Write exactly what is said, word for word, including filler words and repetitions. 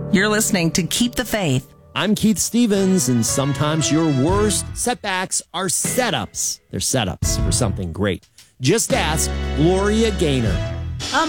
You're listening to Keep the Faith. I'm Keith Stevens, and sometimes your worst setbacks are setups. They're setups for something great. Just ask Gloria Gaynor.